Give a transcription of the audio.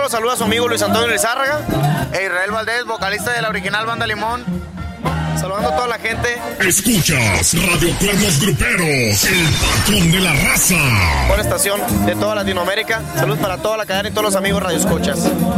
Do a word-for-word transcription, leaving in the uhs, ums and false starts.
lo saluda su amigo Luis Antonio Lizárraga e Israel Valdés, vocalista de la original Banda Limón. Saludando a toda la gente. Escuchas Radio Cuernos Gruperos, el patrón de la raza. Buena estación de toda Latinoamérica. Salud para toda la cadena y todos los amigos radioescuchas.